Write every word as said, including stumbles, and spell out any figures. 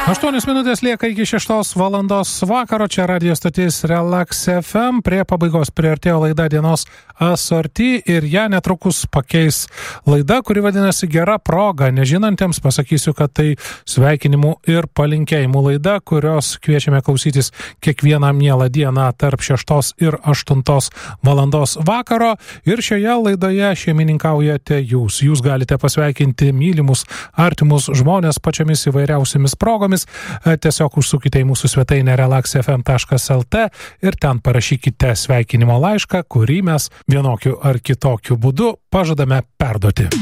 Aštuonios minutės lieka iki šeštos valandos vakaro, čia radio stotis Relax F M, prie pabaigos priartėjo laida dienos asorti ir ją netrukus pakeis laida, kuri vadinasi Gera proga. Nežinantiems pasakysiu, kad tai sveikinimų ir palinkėjimų laida, kurios kviečiame klausytis kiekvieną mielą dieną tarp šeštos ir aštuntos valandos vakaro. Ir šioje laidoje šeimininkaujate jūs. Jūs galite pasveikinti mylimus, artimus žmonės pačiamis įvairiausiamis progomis. Tiesiog užsukite į mūsų svetainę relax f m taškas l t ir ten parašykite sveikinimo laišką, kurį mes vienokiu ar kitokiu būdu pažadame perduoti.